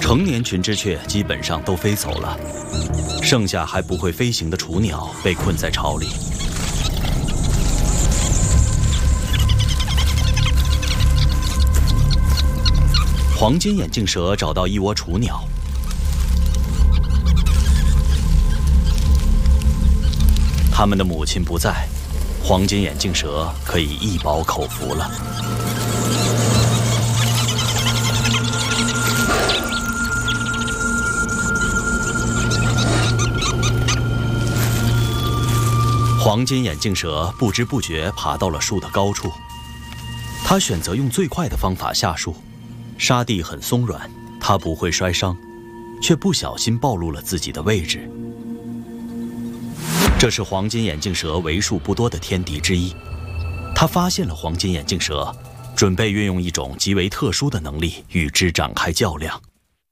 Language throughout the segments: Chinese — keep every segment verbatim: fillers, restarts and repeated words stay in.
成年群之雀基本上都飞走了，剩下还不会飞行的雏鸟被困在巢里。黄金眼镜蛇找到一窝雏鸟，它们的母亲不在，黄金眼镜蛇可以一饱口福了。黄金眼镜蛇不知不觉爬到了树的高处，它选择用最快的方法下树。沙地很松软，它不会摔伤，却不小心暴露了自己的位置。这是黄金眼镜蛇为数不多的天敌之一。它发现了黄金眼镜蛇，准备运用一种极为特殊的能力与之展开较量。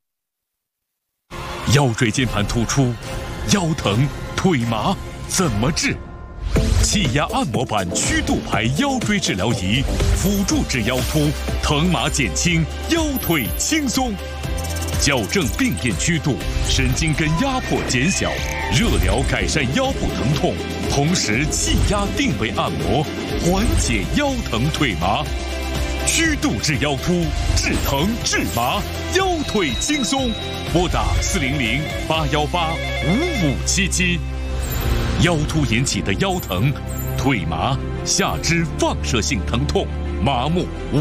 腰椎间盘突出、腰疼、腿麻怎么治？气压按摩版曲度牌腰椎治疗仪，辅助治腰突，疼麻减轻，腰腿轻松。矫正病变曲度，神经根压迫减小，热疗改善腰部疼痛，同时气压定位按摩，缓解腰疼腿麻。曲度治腰突，治疼治麻，腰腿轻松。拨打四零零八幺八五五七七。腰突引起的腰疼、腿麻、下肢放射性疼痛、麻木。